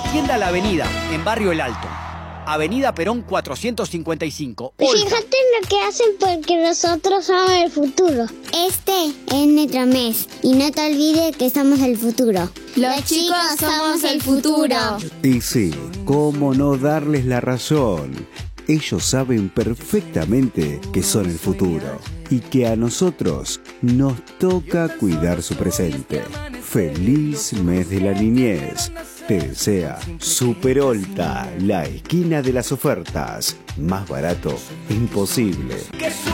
Tienda La Avenida, en Barrio El Alto. Avenida Perón 455. Fíjate lo que hacen porque nosotros somos el futuro. Este es nuestro mes y no te olvides que somos el futuro. Los chicos somos el futuro. Y sí, ¿cómo no darles la razón? Ellos saben perfectamente que son el futuro y que a nosotros nos toca cuidar su presente. Feliz mes de la niñez. Te desea Superolta, la esquina de las ofertas. Más barato, imposible.